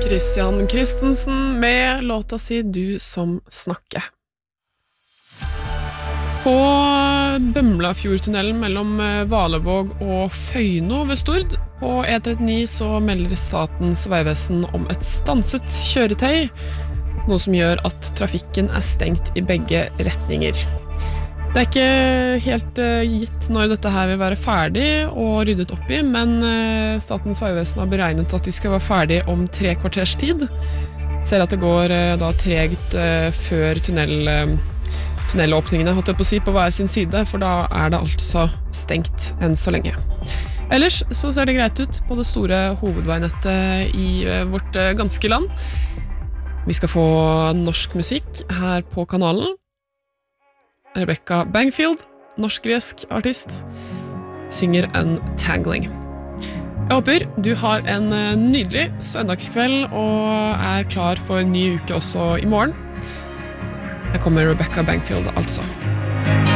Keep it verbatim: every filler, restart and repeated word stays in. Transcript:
Christian Christensen med låta si Du som snakke. På Bømlafjordtunnelen mellom Valevåg og Føyno ved Stord på E trettini så melder Statens vegvesen om et stanset kjøretøy, noe som gjør at trafikken er stengt i begge retninger. Det er ikke helt uh, gitt når dette her vil være ferdig og ryddet opp i, men uh, Statens vegvesen har beregnet at de skal være ferdig om tre kvarters tid. Ser at det går uh, da tregt uh, før tunnel, uh, tunnelåpningene, holdt jeg på å si, på hver sin side, for da er det altså stengt enn så lenge. Ellers så ser det greit ut på det store hovedveinettet i uh, vårt uh, ganske land. Vi skal få norsk musikk her på kanalen. Rebecca Bangfield, norsk-gresk artist, synger Untangling. Jeg håper du har en nydelig søndagskveld og er klar for en ny uke også i morgen. Her kommer Rebecca Bangfield, altså.